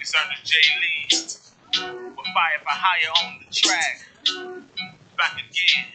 under J. Lee. With Fire for Hire on the track. Back again.